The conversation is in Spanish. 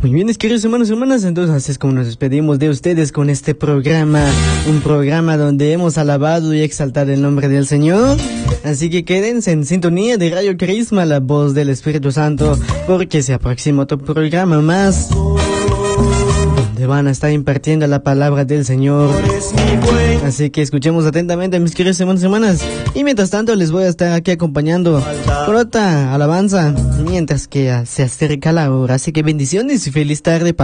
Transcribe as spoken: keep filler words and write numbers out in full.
Muy bien, mis queridos hermanos y hermanas, entonces así es como nos despedimos de ustedes con este programa, un programa donde hemos alabado y exaltado el nombre del Señor. Así que quédense en sintonía de Radio Carisma, la voz del Espíritu Santo, porque se aproxima otro programa más, donde van a estar impartiendo la palabra del Señor. Así que escuchemos atentamente, mis queridos hermanos y hermanas. Y mientras tanto les voy a estar aquí acompañando con otra alabanza, mientras que se acerca la hora. Así que bendiciones y feliz tarde para